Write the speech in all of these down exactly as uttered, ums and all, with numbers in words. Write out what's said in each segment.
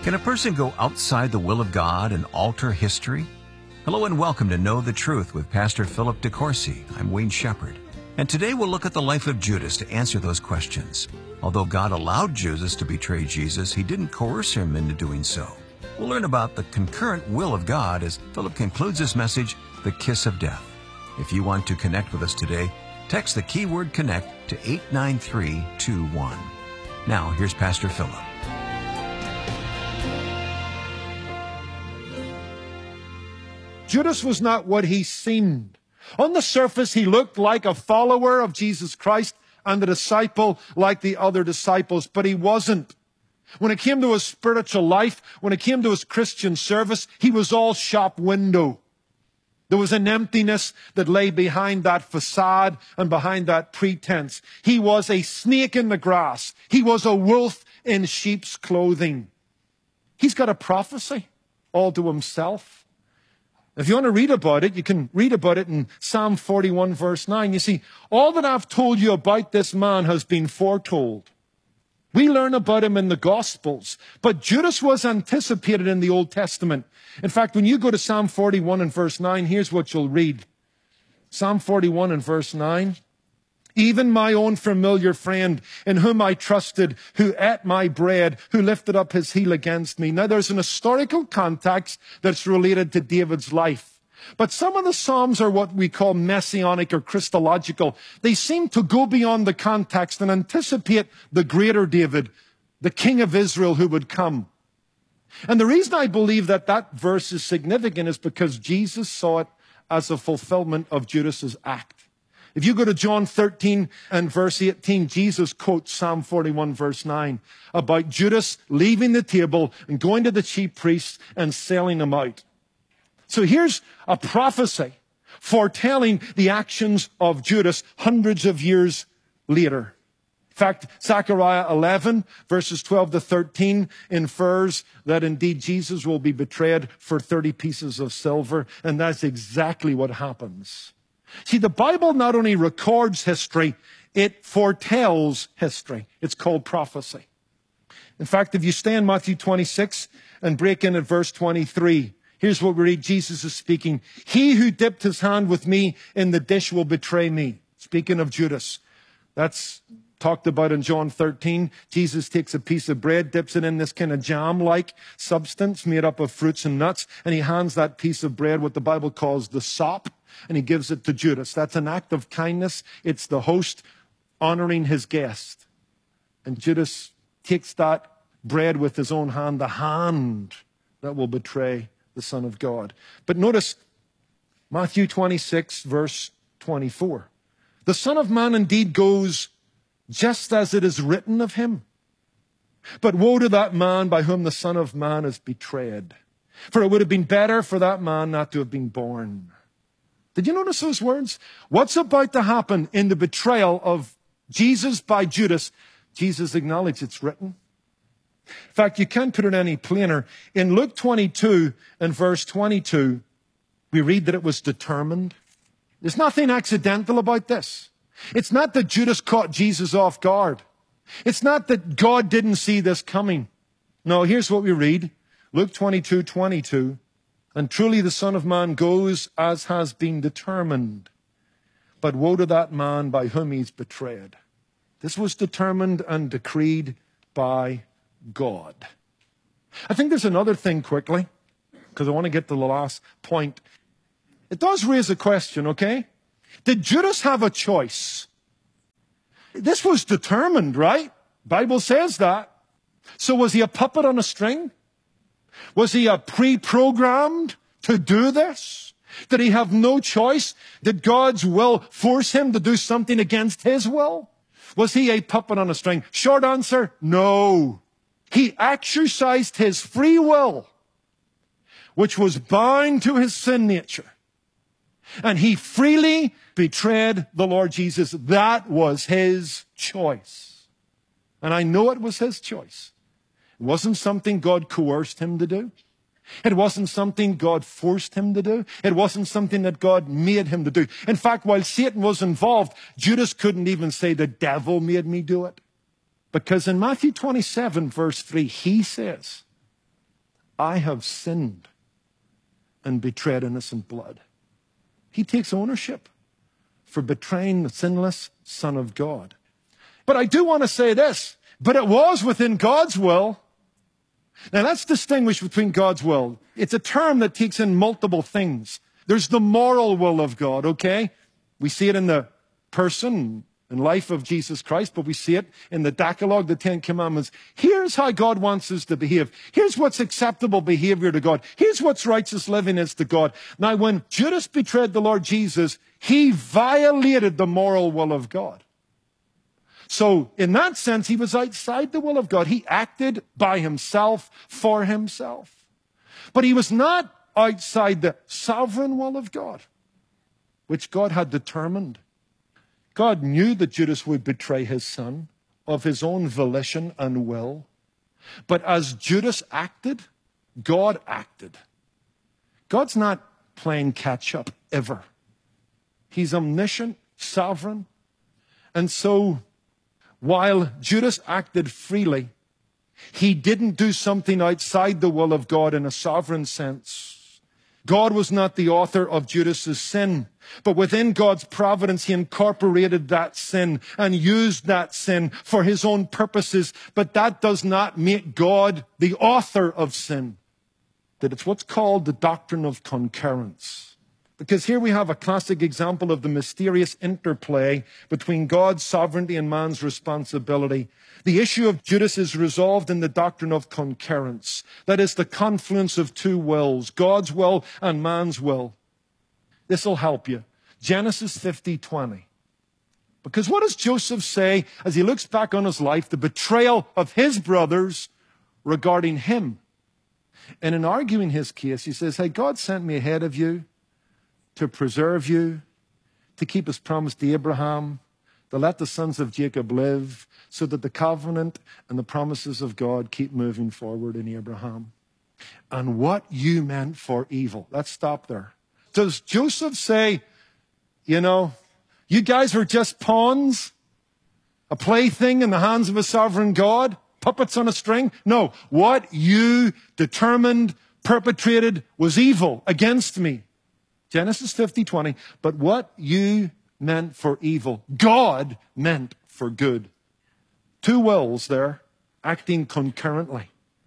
Can a person go outside the will of God and alter history? Hello and welcome to Know the Truth with Pastor Philip DeCourcy. I'm Wayne Shepherd. And today we'll look at the life of Judas to answer those questions. Although God allowed Judas to betray Jesus, he didn't coerce him into doing so. We'll learn about the concurrent will of God as Philip concludes his message, The Kiss of Death. If you want to connect with us today, text the keyword CONNECT to eight nine three two one. Now, here's Pastor Philip. Judas was not what he seemed. On the surface, he looked like a follower of Jesus Christ and a disciple like the other disciples, but he wasn't. When it came to his spiritual life, when it came to his Christian service, he was all shop window. There was an emptiness that lay behind that facade and behind that pretense. He was a snake in the grass. He was a wolf in sheep's clothing. He's got a prophecy all to himself. If you want to read about it, you can read about it in Psalm forty-one, verse nine. You see, all that I've told you about this man has been foretold. We learn about him in the Gospels, but Judas was anticipated in the Old Testament. In fact, when you go to Psalm forty-one and verse nine, here's what you'll read. Psalm forty-one and verse nine. Even my own familiar friend in whom I trusted, who ate my bread, who lifted up his heel against me. Now there's an historical context that's related to David's life. But some of the Psalms are what we call messianic or Christological. They seem to go beyond the context and anticipate the greater David, the King of Israel who would come. And the reason I believe that that verse is significant is because Jesus saw it as a fulfillment of Judas's act. If you go to John thirteen and verse eighteen, Jesus quotes Psalm forty-one verse nine about Judas leaving the table and going to the chief priests and selling them out. So here's a prophecy foretelling the actions of Judas hundreds of years later. In fact, Zechariah eleven verses twelve to thirteen infers that indeed Jesus will be betrayed for thirty pieces of silver, and that's exactly what happens. See, the Bible not only records history, it foretells history. It's called prophecy. In fact, if you stay in Matthew twenty-six and break in at verse twenty-three, here's what we read. Jesus is speaking. He who dipped his hand with me in the dish will betray me. Speaking of Judas. That's talked about in John thirteen. Jesus takes a piece of bread, dips it in this kind of jam-like substance made up of fruits and nuts, and he hands that piece of bread, what the Bible calls the sop, and he gives it to Judas. That's an act of kindness. It's the host honoring his guest. And Judas takes that bread with his own hand, the hand that will betray the Son of God. But notice Matthew twenty-six, verse twenty-four. The Son of Man indeed goes just as it is written of him. But woe to that man by whom the Son of Man is betrayed. For it would have been better for that man not to have been born. Did you notice those words? What's about to happen in the betrayal of Jesus by Judas? Jesus acknowledged it's written. In fact, you can't put it any plainer. In Luke twenty-two and verse twenty-two, we read that it was determined. There's nothing accidental about this. It's not that Judas caught Jesus off guard. It's not that God didn't see this coming. No, here's what we read. Luke twenty-two, twenty-two. And truly the Son of Man goes as has been determined. But woe to that man by whom he's betrayed. This was determined and decreed by God. I think there's another thing quickly, because I want to get to the last point. It does raise a question, okay? Did Judas have a choice? This was determined, right? Bible says that. So was he a puppet on a string? Was he a pre-programmed to do this? Did he have no choice? Did God's will force him to do something against his will? Was he a puppet on a string? Short answer, no. He exercised his free will, which was bound to his sin nature. And he freely betrayed the Lord Jesus. That was his choice. And I know it was his choice. It wasn't something God coerced him to do. It wasn't something God forced him to do. It wasn't something that God made him to do. In fact, while Satan was involved, Judas couldn't even say the devil made me do it. Because in Matthew twenty-seven, verse three, he says, I have sinned and betrayed innocent blood. He takes ownership for betraying the sinless Son of God. But I do want to say this, but it was within God's will. Now let's distinguish between God's will. It's a term that takes in multiple things. There's the moral will of God, okay? We see it in the person and life of Jesus Christ, but we see it in the Decalogue, the Ten Commandments. Here's how God wants us to behave. Here's what's acceptable behavior to God. Here's what's righteous living is to God. Now, when Judas betrayed the Lord Jesus, he violated the moral will of God. So, in that sense, he was outside the will of God. He acted by himself, for himself. But he was not outside the sovereign will of God, which God had determined. God knew that Judas would betray his son of his own volition and will. But as Judas acted, God acted. God's not playing catch-up ever. He's omniscient, sovereign. And so, while Judas acted freely, he didn't do something outside the will of God in a sovereign sense. God was not the author of Judas's sin, but within God's providence, he incorporated that sin and used that sin for his own purposes. But that does not make God the author of sin. That it's what's called the doctrine of concurrence. Because here we have a classic example of the mysterious interplay between God's sovereignty and man's responsibility. The issue of Judas is resolved in the doctrine of concurrence. That is the confluence of two wills, God's will and man's will. This will help you. Genesis fifty twenty. Because what does Joseph say as he looks back on his life, the betrayal of his brothers regarding him? And in arguing his case, he says, hey, God sent me ahead of you to preserve you, to keep his promise to Abraham, to let the sons of Jacob live, so that the covenant and the promises of God keep moving forward in Abraham. And what you meant for evil. Let's stop there. Does Joseph say, you know, you guys were just pawns, a plaything in the hands of a sovereign God, puppets on a string? No, what you determined, perpetrated was evil against me. Genesis fifty twenty, but what you meant for evil, God meant for good. Two wills there, acting concurrently.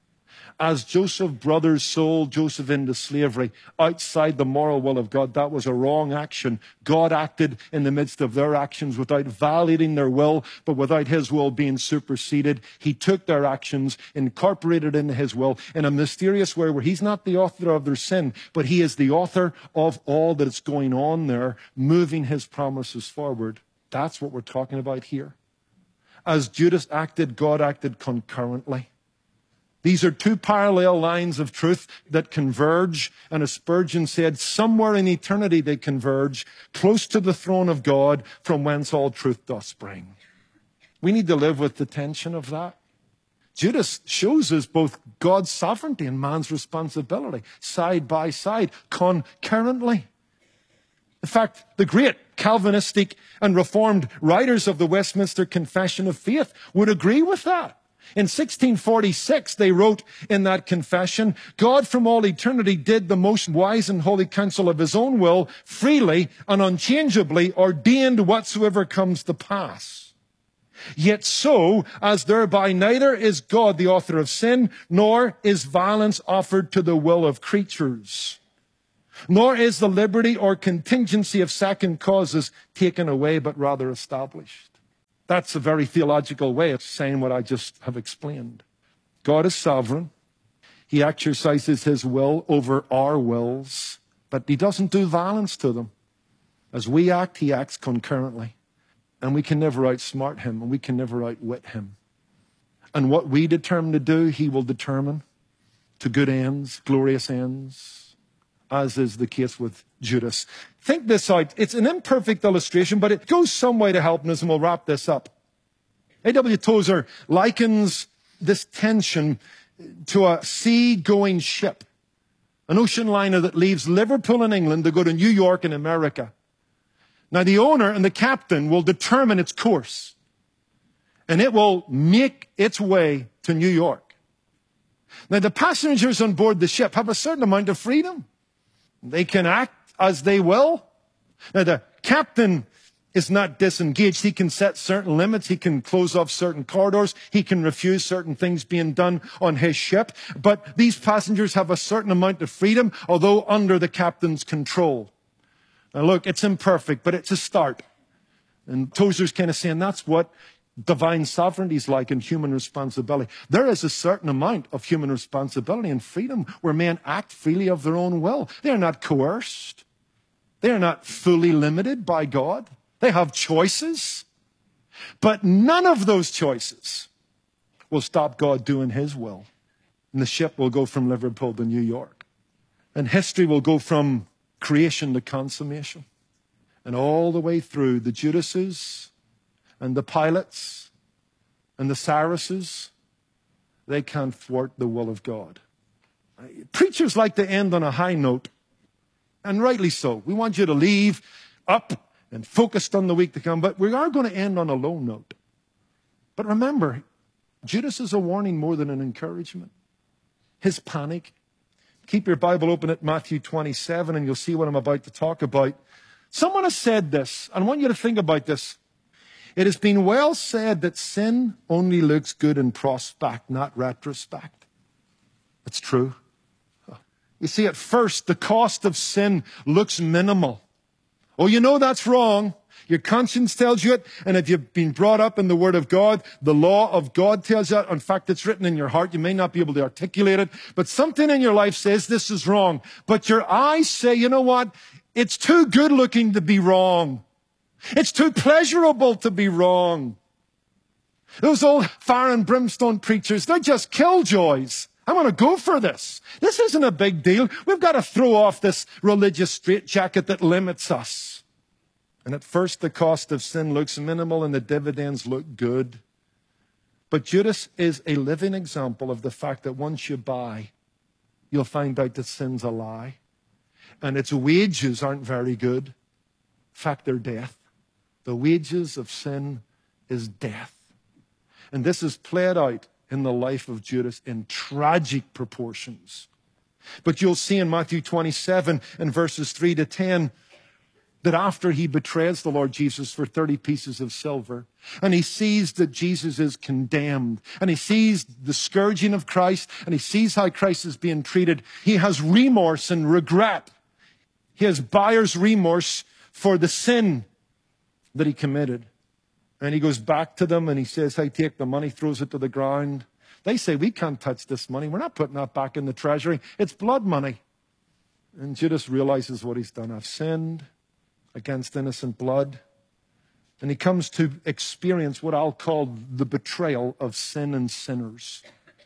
As Joseph's brothers sold Joseph into slavery outside the moral will of God, that was a wrong action. God acted in the midst of their actions without violating their will, but without his will being superseded. He took their actions, incorporated into his will in a mysterious way where he's not the author of their sin, but he is the author of all that's going on there, moving his promises forward. That's what we're talking about here. As Judas acted, God acted concurrently. These are two parallel lines of truth that converge, and as Spurgeon said, somewhere in eternity they converge, close to the throne of God, from whence all truth doth spring. We need to live with the tension of that. Judas shows us both God's sovereignty and man's responsibility, side by side, concurrently. In fact, the great Calvinistic and Reformed writers of the Westminster Confession of Faith would agree with that. In sixteen forty-six, they wrote in that confession, God from all eternity did the most wise and holy counsel of his own will, freely and unchangeably ordained whatsoever comes to pass. Yet so, as thereby neither is God the author of sin, nor is violence offered to the will of creatures, nor is the liberty or contingency of second causes taken away, but rather established. That's a very theological way of saying what I just have explained. God is sovereign. He exercises his will over our wills, but he doesn't do violence to them. As we act, he acts concurrently. And we can never outsmart him, and we can never outwit him. And what we determine to do, he will determine to good ends, glorious ends, as is the case with Judas. Think this out. It's an imperfect illustration, but it goes some way to helping us, and we'll wrap this up. A W Tozer likens this tension to a sea-going ship, an ocean liner that leaves Liverpool in England to go to New York in America. Now, the owner and the captain will determine its course, and it will make its way to New York. Now, the passengers on board the ship have a certain amount of freedom. They can act as they will. Now, the captain is not disengaged. He can set certain limits. He can close off certain corridors. He can refuse certain things being done on his ship. But these passengers have a certain amount of freedom, although under the captain's control. Now, look, it's imperfect, but it's a start. And Tozer's kind of saying that's what divine sovereignty is like in human responsibility. There is a certain amount of human responsibility and freedom where men act freely of their own will. They are not coerced. They are not fully limited by God. They have choices. But none of those choices will stop God doing his will. And the ship will go from Liverpool to New York. And history will go from creation to consummation. And all the way through, the Judases and the Pilates and the Cyruses, they can't thwart the will of God. Preachers like to end on a high note, and rightly so. We want you to leave up and focused on the week to come, but we are going to end on a low note. But remember, Judas is a warning more than an encouragement. His panic. Keep your Bible open at Matthew twenty-seven, and you'll see what I'm about to talk about. Someone has said this, and I want you to think about this. It has been well said that sin only looks good in prospect, not retrospect. It's true. You see, at first, the cost of sin looks minimal. Oh, you know that's wrong. Your conscience tells you it. And if you've been brought up in the Word of God, the law of God tells you that. In fact, it's written in your heart. You may not be able to articulate it, but something in your life says this is wrong. But your eyes say, you know what? It's too good looking to be wrong. It's too pleasurable to be wrong. Those old fire and brimstone preachers, they're just killjoys. I want to go for this. This isn't a big deal. We've got to throw off this religious straitjacket that limits us. And at first, the cost of sin looks minimal and the dividends look good. But Judas is a living example of the fact that once you buy, you'll find out that sin's a lie. And its wages aren't very good. In fact, they're death. The wages of sin is death. And this is played out in the life of Judas in tragic proportions. But you'll see in Matthew twenty-seven and verses three to ten that after he betrays the Lord Jesus for thirty pieces of silver, and he sees that Jesus is condemned, and he sees the scourging of Christ, and he sees how Christ is being treated, he has remorse and regret. He has buyer's remorse for the sin that he committed. And he goes back to them and he says, hey, take the money, throws it to the ground. They say, we can't touch this money. We're not putting that back in the treasury. It's blood money. And Judas realizes what he's done. I've sinned against innocent blood. And he comes to experience what I'll call the betrayal of sin and sinners.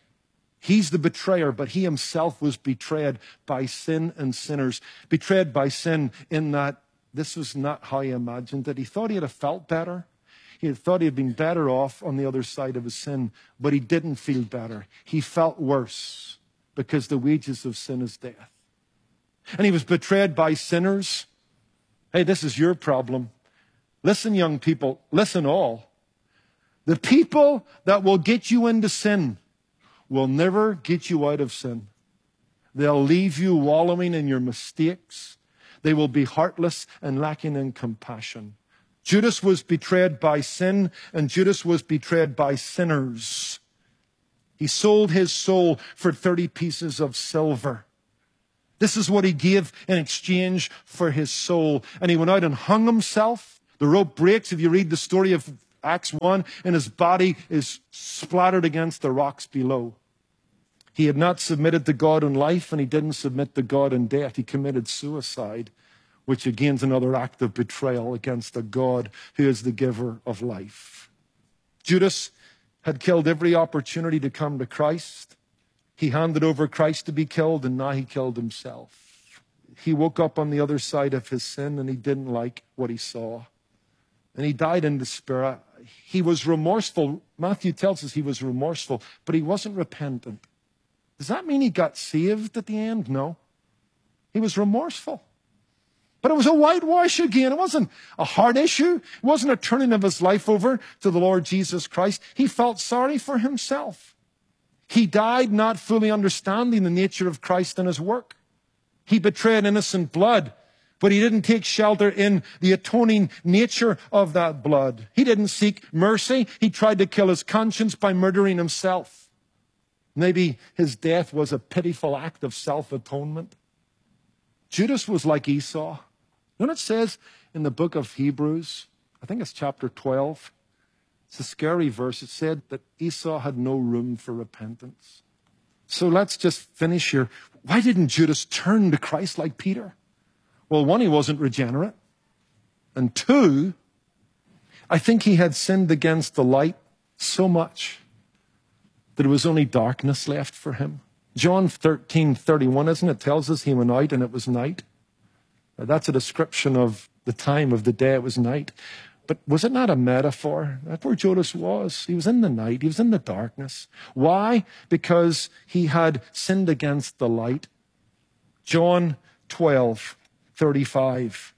He's the betrayer, but he himself was betrayed by sin and sinners. Betrayed by sin in that this was not how he imagined it. He thought he'd have felt better. He had thought he had been better off on the other side of his sin, but he didn't feel better. He felt worse because the wages of sin is death. And he was betrayed by sinners. Hey, this is your problem. Listen, young people, listen all. The people that will get you into sin will never get you out of sin. They'll leave you wallowing in your mistakes. They will be heartless and lacking in compassion. Judas was betrayed by sin, and Judas was betrayed by sinners. He sold his soul for thirty pieces of silver. This is what he gave in exchange for his soul. And he went out and hung himself. The rope breaks, if you read the story of Acts one, and his body is splattered against the rocks below. He had not submitted to God in life, and he didn't submit to God in death. He committed suicide, which again is another act of betrayal against a God who is the giver of life. Judas had killed every opportunity to come to Christ. He handed over Christ to be killed, and now he killed himself. He woke up on the other side of his sin, and he didn't like what he saw. And he died in despair. He was remorseful. Matthew tells us he was remorseful, but he wasn't repentant. Does that mean he got saved at the end? No. He was remorseful. But it was a whitewash again. It wasn't a hard issue. It wasn't a turning of his life over to the Lord Jesus Christ. He felt sorry for himself. He died not fully understanding the nature of Christ and his work. He betrayed innocent blood, but he didn't take shelter in the atoning nature of that blood. He didn't seek mercy. He tried to kill his conscience by murdering himself. Maybe his death was a pitiful act of self-atonement. Judas was like Esau. You know what it says in the book of Hebrews? I think it's chapter twelve. It's a scary verse. It said that Esau had no room for repentance. So let's just finish here. Why didn't Judas turn to Christ like Peter? Well, one, he wasn't regenerate. And two, I think he had sinned against the light so much that it was only darkness left for him. John thirteen thirty-one, isn't it? Tells us he went out and it was night. Now, that's a description of the time of the day. It was night. But was it not a metaphor? That's where Judas was. He was in the night. He was in the darkness. Why? Because he had sinned against the light. John twelve thirty-five.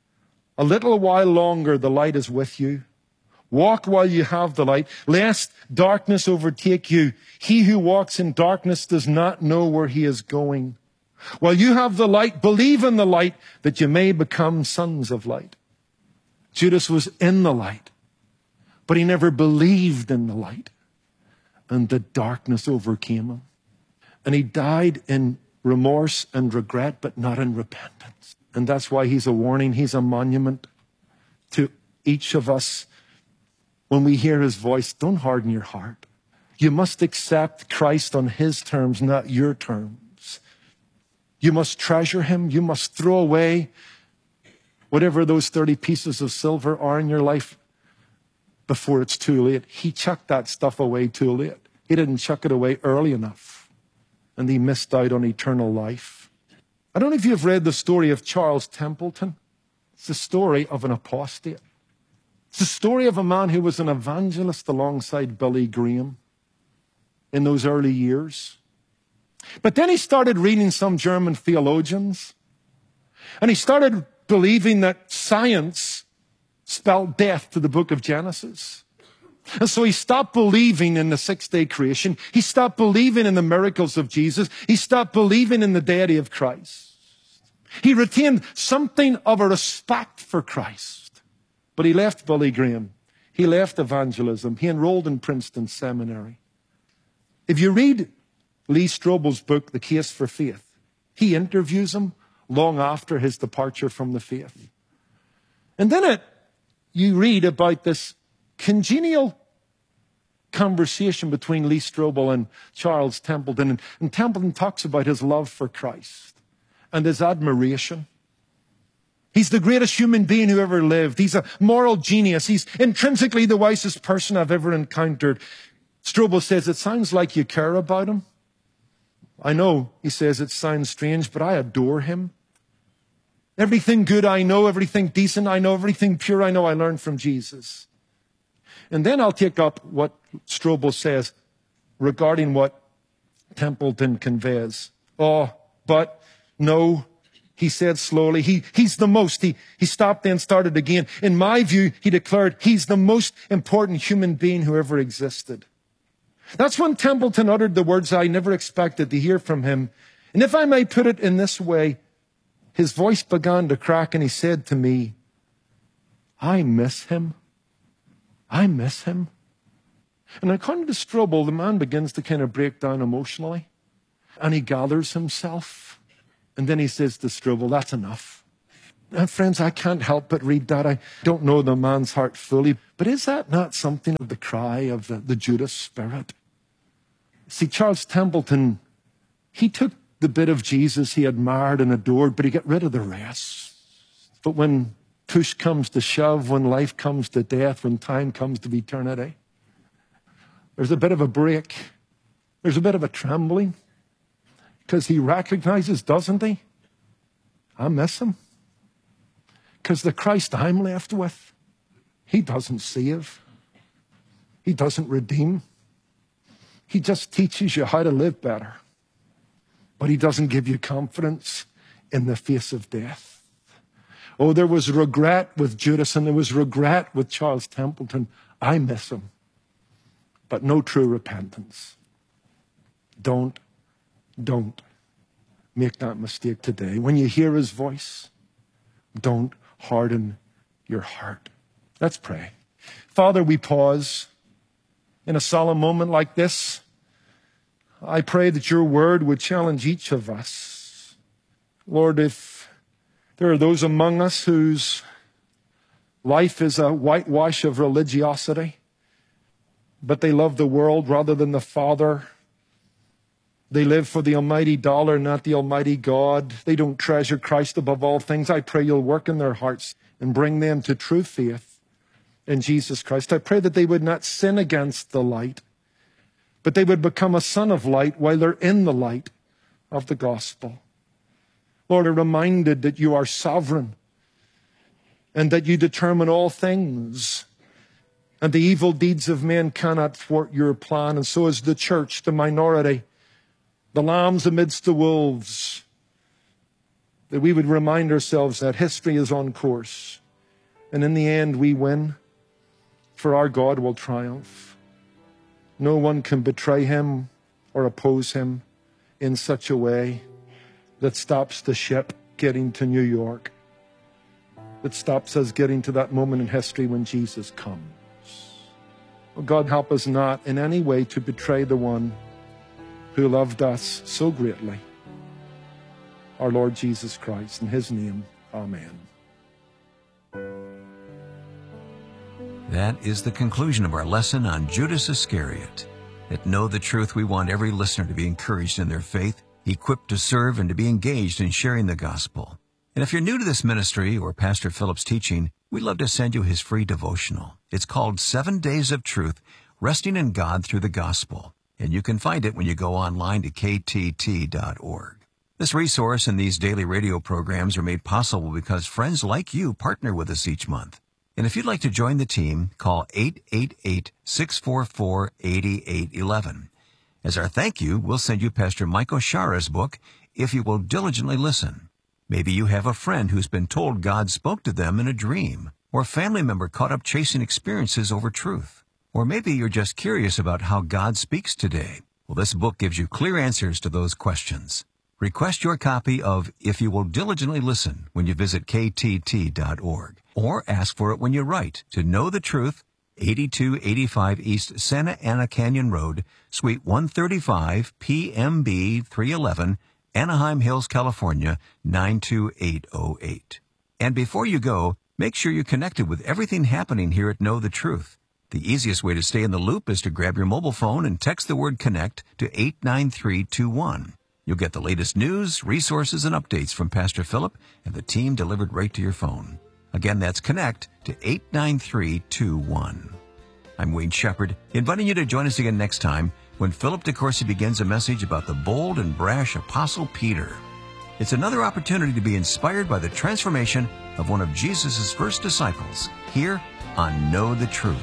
A little while longer the light is with you. Walk while you have the light, lest darkness overtake you. He who walks in darkness does not know where he is going. While you have the light, believe in the light, that you may become sons of light. Judas was in the light, but he never believed in the light. And the darkness overcame him. And he died in remorse and regret, but not in repentance. And that's why he's a warning. He's a monument to each of us. When we hear his voice, don't harden your heart. You must accept Christ on his terms, not your terms. You must treasure him. You must throw away whatever those thirty pieces of silver are in your life before it's too late. He chucked that stuff away too late. He didn't chuck it away early enough. And he missed out on eternal life. I don't know if you've read the story of Charles Templeton. It's the story of an apostate. It's the story of a man who was an evangelist alongside Billy Graham in those early years. But then he started reading some German theologians. And he started believing that science spelled death to the book of Genesis. And so he stopped believing in the six-day creation. He stopped believing in the miracles of Jesus. He stopped believing in the deity of Christ. He retained something of a respect for Christ. But he left Billy Graham. He left evangelism. He enrolled in Princeton Seminary. If you read Lee Strobel's book, The Case for Faith, he interviews him long after his departure from the faith. And then it, you read about this congenial conversation between Lee Strobel and Charles Templeton. And, and Templeton talks about his love for Christ and his admiration. He's the greatest human being who ever lived. He's a moral genius. He's intrinsically the wisest person I've ever encountered. Strobel says, it sounds like you care about him. I know, he says, it sounds strange, but I adore him. Everything good I know, everything decent I know, everything pure I know, I learned from Jesus. And then I'll take up what Strobel says regarding what Templeton conveys. Oh, but no, he said slowly, he, he's the most. He, he stopped then, started again. In my view, he declared, he's the most important human being who ever existed. That's when Templeton uttered the words I never expected to hear from him. And if I may put it in this way, his voice began to crack and he said to me, I miss him. I miss him. And according to Strobel, the man begins to kind of break down emotionally. And he gathers himself. And then he says to Strobel, that's enough. And friends, I can't help but read that. I don't know the man's heart fully. But is that not something of the cry of the, the Judas spirit? See, Charles Templeton, he took the bit of Jesus he admired and adored, but he got rid of the rest. But when push comes to shove, when life comes to death, when time comes to eternity, there's a bit of a break. There's a bit of a trembling. Because he recognizes, doesn't he? I miss him. Because the Christ I'm left with, he doesn't save. He doesn't redeem. He just teaches you how to live better. But he doesn't give you confidence in the face of death. Oh, there was regret with Judas and there was regret with Charles Templeton. I miss him. But no true repentance. Don't, don't make that mistake today. When you hear his voice, don't harden your heart. Let's pray. Father, we pause in a solemn moment like this. I pray that your word would challenge each of us. Lord, if there are those among us whose life is a whitewash of religiosity, but they love the world rather than the Father. They live for the almighty dollar, not the almighty God. They don't treasure Christ above all things. I pray you'll work in their hearts and bring them to true faith in Jesus Christ. I pray that they would not sin against the light, but they would become a son of light while they're in the light of the gospel. Lord, I'm reminded that you are sovereign and that you determine all things, and the evil deeds of men cannot thwart your plan. And so is the church, the minority, the lambs amidst the wolves, that we would remind ourselves that history is on course. And in the end, we win, for our God will triumph. No one can betray him or oppose him in such a way that stops the ship getting to New York, that stops us getting to that moment in history when Jesus comes. Oh God, help us not in any way to betray the one who loved us so greatly, our Lord Jesus Christ. In his name, amen. That is the conclusion of our lesson on Judas Iscariot. At Know the Truth, we want every listener to be encouraged in their faith, equipped to serve, and to be engaged in sharing the gospel. And if you're new to this ministry or Pastor Philip's teaching, we'd love to send you his free devotional. It's called Seven Days of Truth, Resting in God Through the Gospel. And you can find it when you go online to K T T dot org. This resource and these daily radio programs are made possible because friends like you partner with us each month. And if you'd like to join the team, call eight eight eight, six four four, eight eight one one. As our thank you, we'll send you Pastor Mike O'Shara's book, If You Will Diligently Listen. Maybe you have a friend who's been told God spoke to them in a dream, or a family member caught up chasing experiences over truth. Or maybe you're just curious about how God speaks today. Well, this book gives you clear answers to those questions. Request your copy of If You Will Diligently Listen when you visit K T T dot org, or ask for it when you write to Know the Truth, eighty-two eighty-five East Santa Ana Canyon Road, Suite one thirty-five, P M B three eleven, Anaheim Hills, California, nine two eight oh eight. And before you go, make sure you're connected with everything happening here at Know the Truth. The easiest way to stay in the loop is to grab your mobile phone and text the word CONNECT to eight nine three two one. You'll get the latest news, resources, and updates from Pastor Philip and the team delivered right to your phone. Again, that's CONNECT to eight nine three two one. I'm Wayne Shepherd, inviting you to join us again next time when Philip DeCourcy begins a message about the bold and brash Apostle Peter. It's another opportunity to be inspired by the transformation of one of Jesus' first disciples here on Know the Truth.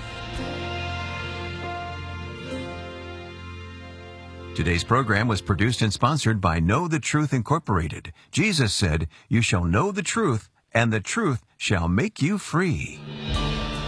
Today's program was produced and sponsored by Know the Truth Incorporated. Jesus said, "You shall know the truth, and the truth shall make you free."